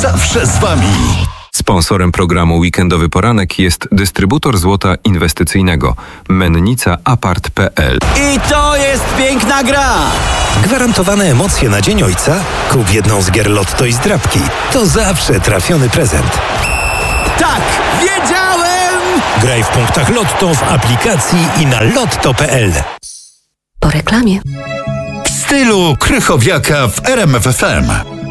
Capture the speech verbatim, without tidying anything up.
zawsze z Wami. Sponsorem programu Weekendowy Poranek jest dystrybutor złota inwestycyjnego Mennica Apart kropka p l. I to jest piękna gra! Gwarantowane emocje na Dzień Ojca? Kup jedną z gier Lotto i zdrabki. To zawsze trafiony prezent. Tak, wiedziałem! Graj w punktach Lotto w aplikacji i na lotto kropka p l. Po reklamie. W stylu Krychowiaka w R M F F M.